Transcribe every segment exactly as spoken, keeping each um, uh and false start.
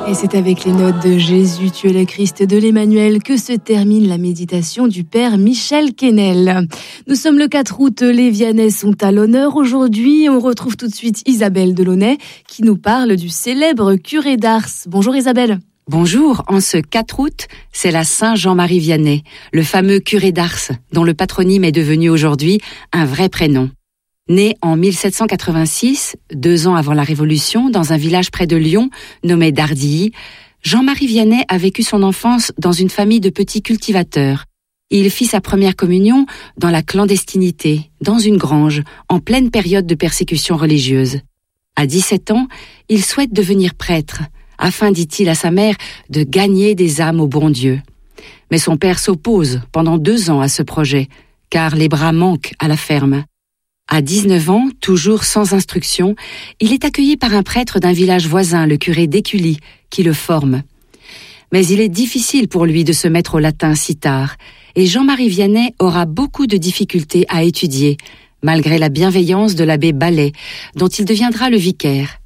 Et c'est avec les notes de Jésus, tu es le Christ de l'Emmanuel que se termine la méditation du Père Michel Quesnel. Nous sommes le quatre août, les Viannais sont à l'honneur aujourd'hui. On retrouve tout de suite Isabelle Delaunay qui nous parle du célèbre curé d'Ars. Bonjour Isabelle. Bonjour, en ce quatre août, c'est la Saint Jean-Marie Vianney, le fameux curé d'Ars, dont le patronyme est devenu aujourd'hui un vrai prénom. Né en mille sept cent quatre-vingt-six, deux ans avant la Révolution, dans un village près de Lyon, nommé Dardilly, Jean-Marie Vianney a vécu son enfance dans une famille de petits cultivateurs. Il fit sa première communion dans la clandestinité, dans une grange, en pleine période de persécution religieuse. À dix-sept ans, il souhaite devenir prêtre, afin, dit-il à sa mère, de gagner des âmes au bon Dieu. Mais son père s'oppose pendant deux ans à ce projet, car les bras manquent à la ferme. À dix-neuf ans, toujours sans instruction, il est accueilli par un prêtre d'un village voisin, le curé d'Écully, qui le forme. Mais il est difficile pour lui de se mettre au latin si tard, et Jean-Marie Vianney aura beaucoup de difficultés à étudier, malgré la bienveillance de l'abbé Ballet, dont il deviendra le vicaire.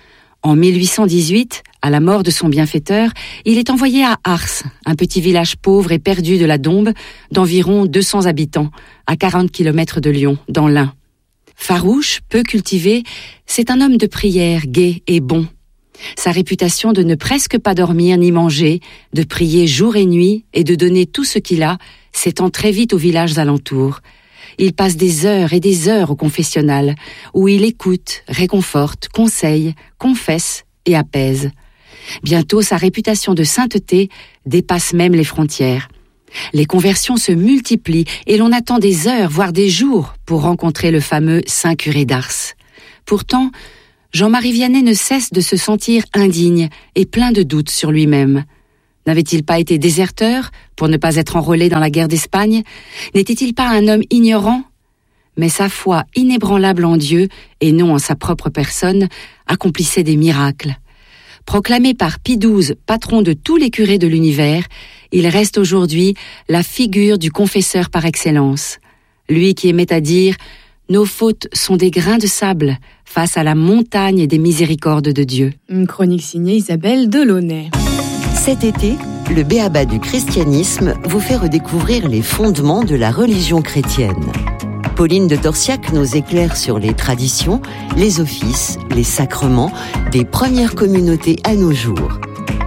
En mille huit cent dix-huit, à la mort de son bienfaiteur, il est envoyé à Ars, un petit village pauvre et perdu de la Dombes, d'environ deux cents habitants, à quarante kilomètres de Lyon, dans l'Ain. Farouche, peu cultivé, c'est un homme de prière, gai et bon. Sa réputation de ne presque pas dormir ni manger, de prier jour et nuit et de donner tout ce qu'il a, s'étend très vite aux villages alentours. Il passe des heures et des heures au confessionnal, où il écoute, réconforte, conseille, confesse et apaise. Bientôt, sa réputation de sainteté dépasse même les frontières. Les conversions se multiplient et l'on attend des heures, voire des jours, pour rencontrer le fameux Saint curé d'Ars. Pourtant, Jean-Marie Vianney ne cesse de se sentir indigne et plein de doutes sur lui-même. N'avait-il pas été déserteur pour ne pas être enrôlé dans la guerre d'Espagne? N'était-il pas un homme ignorant? Mais sa foi inébranlable en Dieu, et non en sa propre personne, accomplissait des miracles. Proclamé par Pie douze, patron de tous les curés de l'univers, il reste aujourd'hui la figure du confesseur par excellence. Lui qui aimait à dire « Nos fautes sont des grains de sable face à la montagne des miséricordes de Dieu ». Une chronique signée Isabelle Delaunay. Cet été, le B.A.B.A. du christianisme vous fait redécouvrir les fondements de la religion chrétienne. Pauline de Torsiac nous éclaire sur les traditions, les offices, les sacrements des premières communautés à nos jours.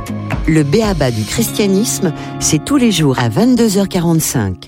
Le B.A.B.A. du christianisme, c'est tous les jours à vingt-deux heures quarante-cinq.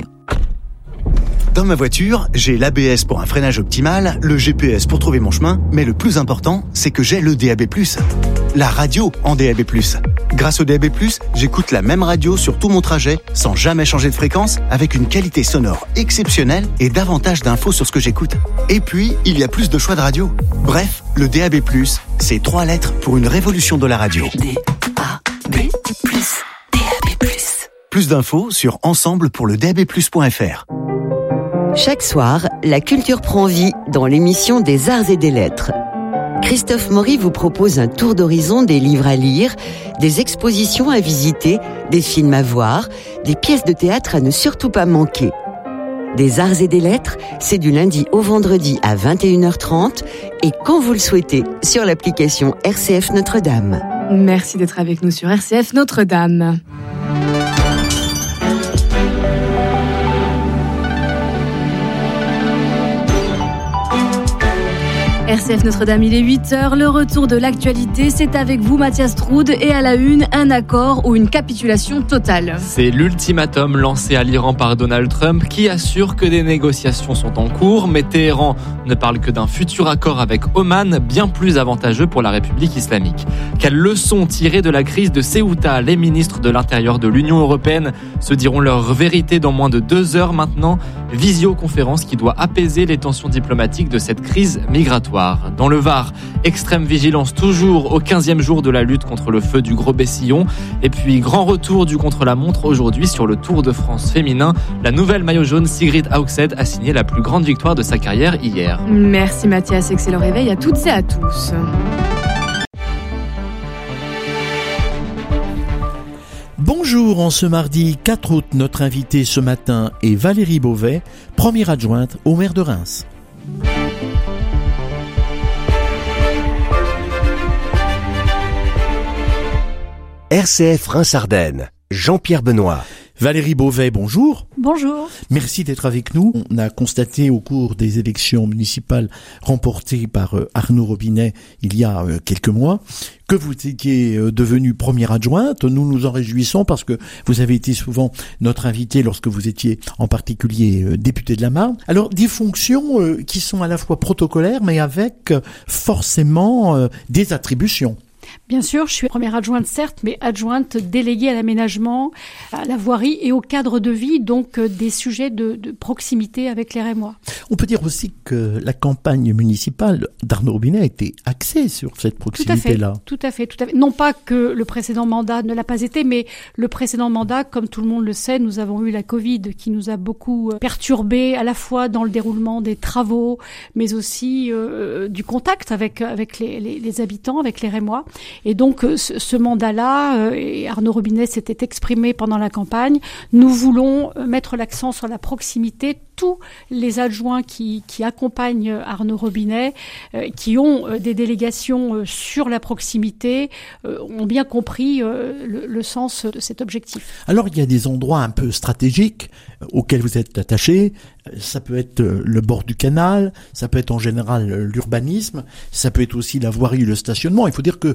Dans ma voiture, j'ai l'A B S pour un freinage optimal, le G P S pour trouver mon chemin, mais le plus important, c'est que j'ai le D A B plus. La radio en D A B plus. Grâce au D A B plus, j'écoute la même radio sur tout mon trajet, sans jamais changer de fréquence, avec une qualité sonore exceptionnelle et davantage d'infos sur ce que j'écoute. Et puis, il y a plus de choix de radio. Bref, le D A B plus, c'est trois lettres pour une révolution de la radio. D A B plus, D A B plus. Plus d'infos sur ensemble pour le D A B plus point F R. Chaque soir, la culture prend vie dans l'émission des Arts et des Lettres. Christophe Maury vous propose un tour d'horizon des livres à lire, des expositions à visiter, des films à voir, des pièces de théâtre à ne surtout pas manquer. Des Arts et des Lettres, c'est du lundi au vendredi à vingt et une heures trente et quand vous le souhaitez sur l'application R C F Notre-Dame. Merci d'être avec nous sur R C F Notre-Dame. R C F Notre-Dame, il est huit heures, le retour de l'actualité, c'est avec vous Mathias Troud et à la une, un accord ou une capitulation totale. C'est l'ultimatum lancé à l'Iran par Donald Trump qui assure que des négociations sont en cours, mais Téhéran ne parle que d'un futur accord avec Oman, bien plus avantageux pour la République islamique. Quelle leçon tirer de la crise de Ceuta? Les ministres de l'Intérieur de l'Union européenne se diront leur vérité dans moins de deux heures maintenant. Visioconférence qui doit apaiser les tensions diplomatiques de cette crise migratoire. Dans le Var, extrême vigilance toujours au quinzième jour de la lutte contre le feu du Gros-Bessillon. Et puis, grand retour du contre-la-montre aujourd'hui sur le Tour de France féminin. La nouvelle maillot jaune Sigrid Hauxed a signé la plus grande victoire de sa carrière hier. Merci Mathias, excellent réveil à toutes et à tous. Bonjour, en ce mardi quatre août, notre invitée ce matin est Valérie Beauvais, première adjointe au maire de Reims. R C F Reims-Ardennes, Jean-Pierre Benoît. Valérie Beauvais, bonjour. Bonjour. Merci d'être avec nous. On a constaté au cours des élections municipales remportées par Arnaud Robinet il y a quelques mois que vous étiez devenue première adjointe. Nous nous en réjouissons parce que vous avez été souvent notre invité lorsque vous étiez en particulier député de la Marne. Alors, des fonctions qui sont à la fois protocolaires mais avec forcément des attributions. Bien sûr, je suis première adjointe, certes, mais adjointe déléguée à l'aménagement, à la voirie et au cadre de vie, donc euh, des sujets de, de proximité avec les Rémois. On peut dire aussi que la campagne municipale d'Arnaud Robinet a été axée sur cette proximité-là. Tout à fait, tout à fait. Non pas que le précédent mandat ne l'a pas été, mais le précédent mandat, comme tout le monde le sait, nous avons eu la Covid qui nous a beaucoup perturbés, à la fois dans le déroulement des travaux, mais aussi euh, du contact avec avec les, les, les habitants, avec les Rémois. Et donc, ce, ce mandat-là, euh, et Arnaud Robinet s'était exprimé pendant la campagne, nous voulons mettre l'accent sur la proximité. Tous les adjoints qui, qui accompagnent Arnaud Robinet, euh, qui ont euh, des délégations euh, sur la proximité, euh, ont bien compris euh, le, le sens de cet objectif. Alors, il y a des endroits un peu stratégiques euh, auxquels vous êtes attachés. Ça peut être euh, le bord du canal, ça peut être en général euh, l'urbanisme, ça peut être aussi la voirie et le stationnement. Il faut dire que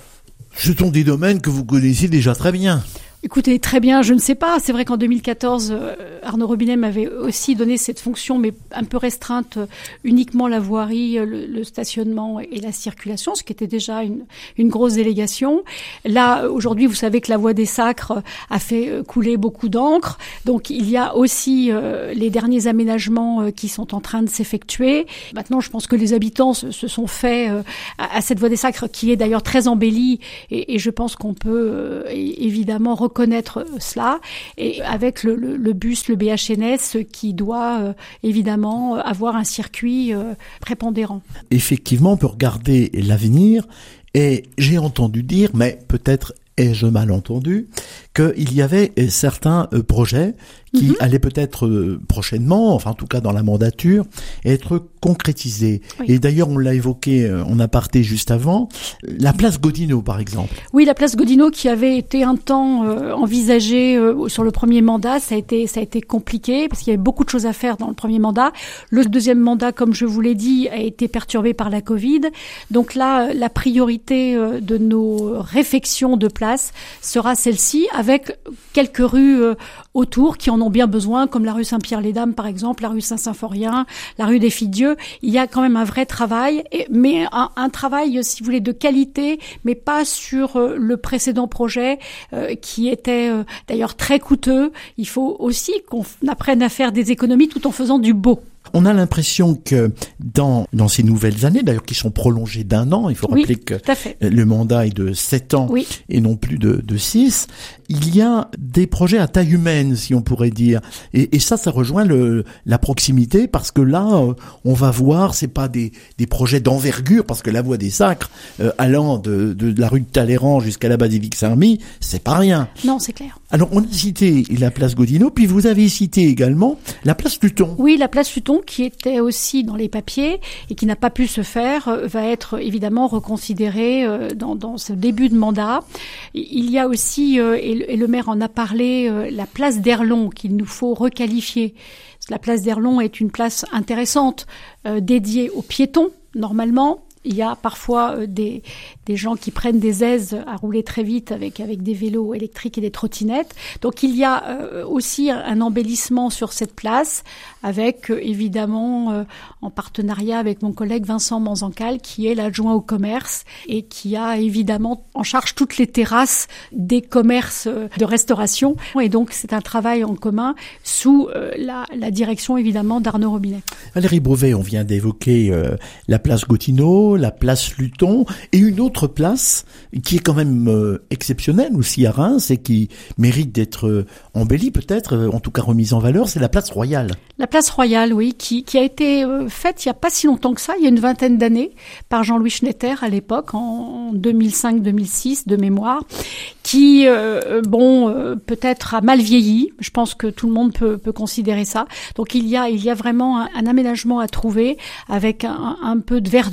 ce sont des domaines que vous connaissez déjà très bien. Écoutez, très bien, je ne sais pas. C'est vrai qu'en deux mille quatorze, euh, Arnaud Robinet m'avait aussi donné cette fonction, mais un peu restreinte, euh, uniquement la voirie, le, le stationnement et la circulation, ce qui était déjà une, une grosse délégation. Là, aujourd'hui, vous savez que la voie des Sacres a fait couler beaucoup d'encre. Donc, il y a aussi euh, les derniers aménagements euh, qui sont en train de s'effectuer. Maintenant, je pense que les habitants se, se sont faits euh, à, à cette voie des Sacres, qui est d'ailleurs très embellie, et, et je pense qu'on peut euh, évidemment reconnaître cela, et avec le, le, le bus, le B H N S, qui doit euh, évidemment avoir un circuit euh, prépondérant. Effectivement, on peut regarder l'avenir, et j'ai entendu dire, mais peut-être ai-je mal entendu, qu'il y avait certains projets qui mm-hmm. allaient peut-être prochainement, enfin en tout cas dans la mandature, être concrétisés. Oui. Et d'ailleurs, on l'a évoqué en aparté juste avant, la place Godino par exemple. Oui, la place Godino qui avait été un temps euh, envisagée euh, sur le premier mandat, ça a été ça a été compliqué parce qu'il y avait beaucoup de choses à faire dans le premier mandat. Le deuxième mandat, comme je vous l'ai dit, a été perturbé par la Covid. Donc là, la priorité euh, de nos réfections de place sera celle-ci, avec quelques rues euh, autour qui en ont bien besoin, comme la rue Saint-Pierre-les-Dames par exemple, la rue Saint-Symphorien, la rue des Filles-Dieu. Il y a quand même un vrai travail, et, mais un, un travail, si vous voulez, de qualité, mais pas sur euh, le précédent projet euh, qui était euh, d'ailleurs très coûteux. Il faut aussi qu'on apprenne à faire des économies tout en faisant du beau. On a l'impression que dans dans ces nouvelles années, d'ailleurs qui sont prolongées d'un an, il faut rappeler oui, que le mandat est de sept ans oui. et non plus de, de six, il y a des projets à taille humaine, si on pourrait dire. Et, et ça, ça rejoint le, la proximité, parce que là, euh, on va voir, c'est pas des, des projets d'envergure, parce que la voie des Sacres, euh, allant de, de, de la rue de Talleyrand jusqu'à la basilique Saint-Remy, c'est pas rien. Non, c'est clair. Alors, on a cité la place Godino, puis vous avez cité également la place Luton. Oui, la place Luton, qui était aussi dans les papiers et qui n'a pas pu se faire, euh, va être évidemment reconsidérée euh, dans, dans ce début de mandat. Il y a aussi, euh, et, le, et le maire en a parlé, euh, la place d'Erlon qu'il nous faut requalifier. La place d'Erlon est une place intéressante, euh, dédiée aux piétons, normalement. Il y a parfois euh, des, des gens qui prennent des aises à rouler très vite avec, avec des vélos électriques et des trottinettes. Donc il y a euh, aussi un embellissement sur cette place, avec euh, évidemment euh, en partenariat avec mon collègue Vincent Manzancal, qui est l'adjoint au commerce et qui a évidemment en charge toutes les terrasses des commerces euh, de restauration. Et donc c'est un travail en commun sous euh, la, la direction évidemment d'Arnaud Robinet. Valérie Beauvais, on vient d'évoquer euh, la place Gottineau, la place Luton et une autre place qui est quand même euh, exceptionnelle aussi à Reims et qui mérite d'être euh, embellie peut-être, euh, en tout cas remise en valeur, c'est la place Royale. La place Royale, oui, qui, qui a été euh, faite il n'y a pas si longtemps que ça, il y a une vingtaine d'années, par Jean-Louis Schnetter à l'époque, en deux mille cinq deux mille six de mémoire, qui, euh, bon, euh, peut-être a mal vieilli. Je pense que tout le monde peut, peut considérer ça. Donc il y a, il y a vraiment un, un aménagement à trouver avec un, un peu de verdure, parce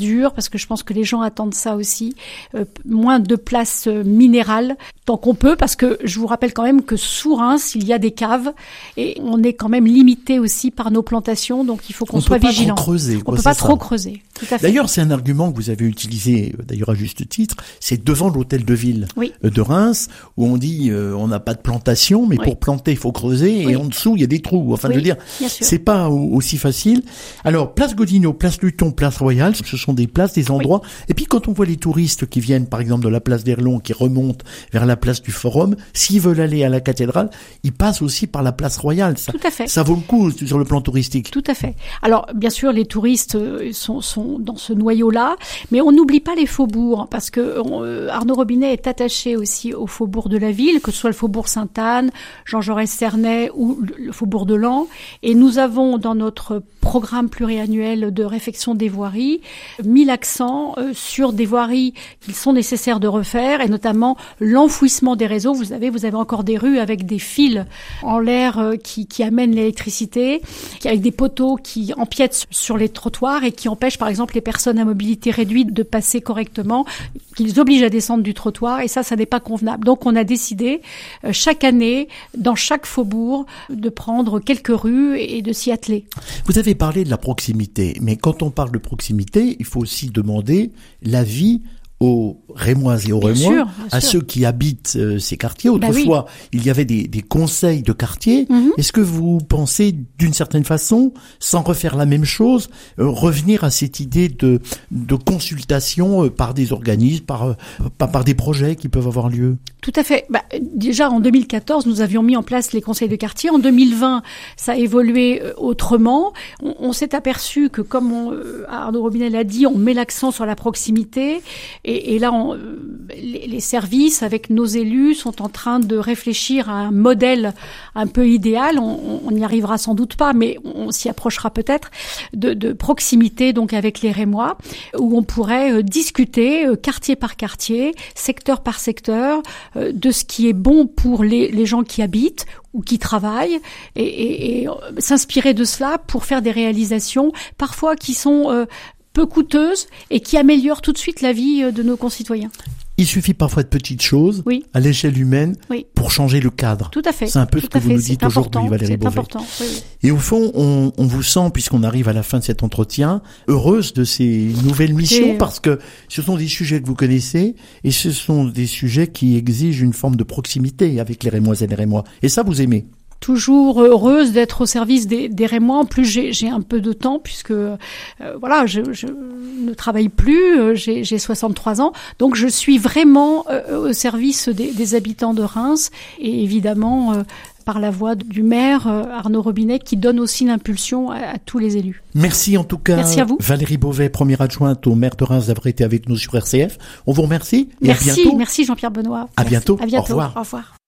parce que je pense que les gens attendent ça aussi. Euh, moins de place euh, minérale, tant qu'on peut, parce que je vous rappelle quand même que sous Reims, il y a des caves et on est quand même limité aussi par nos plantations, donc il faut qu'on on soit vigilant. On peut pas trop creuser. On peut pas trop creuser. Tout à fait. D'ailleurs, c'est un argument que vous avez utilisé, d'ailleurs à juste titre, c'est devant l'hôtel de ville oui. de Reims, où on dit euh, on n'a pas de plantation, mais oui. pour planter, il faut creuser, oui. et en dessous, il y a des trous. Enfin, oui, je veux dire, c'est pas aussi facile. Alors, place Godinot, place Luton, place Royale, ce sont des places, des endroits. Oui. Et puis, quand on voit les touristes qui viennent, par exemple, de la place d'Erlon, qui remontent vers la place du Forum, s'ils veulent aller à la cathédrale, ils passent aussi par la place Royale. Ça, Tout à fait. Ça vaut le coup sur le plan touristique. Tout à fait. Alors, bien sûr, les touristes sont, sont dans ce noyau-là, mais on n'oublie pas les faubourgs, parce que on, Arnaud Robinet est attaché aussi aux faubourgs de la ville, que ce soit le faubourg Sainte-Anne, Jean Jaurès-Cernay ou le faubourg de Laon. Et nous avons, dans notre programme pluriannuel de réfection des voiries, mis l'accent euh, sur des voiries qu'il sont nécessaires de refaire, et notamment l'enfouissement des réseaux. Vous savez, vous avez encore des rues avec des fils en l'air euh, qui, qui amènent l'électricité, avec des poteaux qui empiètent sur les trottoirs et qui empêchent, par exemple, les personnes à mobilité réduite de passer correctement, qui les obligent à descendre du trottoir, et ça, ça n'est pas convenable. Donc, on a décidé, euh, chaque année, dans chaque faubourg, de prendre quelques rues et de s'y atteler. Vous avez parlé de la proximité, mais quand on parle de proximité, il faut aussi demander l'avis aux Rémoises et aux Rémois, à sûr. Ceux qui habitent euh, ces quartiers. Autrefois, bah oui. il y avait des, des conseils de quartier. Mm-hmm. Est-ce que vous pensez, d'une certaine façon, sans refaire la même chose, euh, revenir à cette idée de, de consultation euh, par des organismes, par, euh, par, par des projets qui peuvent avoir lieu? Tout à fait. Bah, déjà, en deux mille quatorze, nous avions mis en place les conseils de quartier. En deux mille vingt, ça a évolué euh, autrement. On, on s'est aperçu que, comme on, euh, Arnaud Robinet l'a dit, on met l'accent sur la proximité. Et, et là, on, les, les services, avec nos élus, sont en train de réfléchir à un modèle un peu idéal. On n'y arrivera sans doute pas, mais on s'y approchera peut-être, de, de proximité, donc avec les Rémois, où on pourrait euh, discuter euh, quartier par quartier, secteur par secteur, euh, de ce qui est bon pour les, les gens qui habitent ou qui travaillent, et, et, et euh, s'inspirer de cela pour faire des réalisations, parfois qui sont euh, peu coûteuses et qui améliorent tout de suite la vie de nos concitoyens. Il suffit parfois de petites choses, oui. à l'échelle humaine, oui. pour changer le cadre. Tout à fait. C'est un peu Tout ce que vous fait. nous dites aujourd'hui, Valérie Beauvais. C'est important, oui, oui. Et au fond, on, on vous sent, puisqu'on arrive à la fin de cet entretien, heureuse de ces nouvelles missions, et... parce que ce sont des sujets que vous connaissez, et ce sont des sujets qui exigent une forme de proximité avec les Rémoises et les Rémois. Et ça, vous aimez? Toujours heureuse d'être au service des, des Rémois. En plus, j'ai, j'ai un peu de temps puisque euh, voilà, je, je ne travaille plus. Euh, j'ai, j'ai soixante-trois ans, donc je suis vraiment euh, au service des, des habitants de Reims, et évidemment euh, par la voix du maire euh, Arnaud Robinet, qui donne aussi l'impulsion à, à tous les élus. Merci en tout cas. Merci à vous. Valérie Beauvais, première adjointe au maire de Reims, d'avoir été avec nous sur R C F. On vous remercie. Et merci, à bientôt. merci Jean-Pierre Benoît. À merci. bientôt. À bientôt. Au revoir. Au revoir.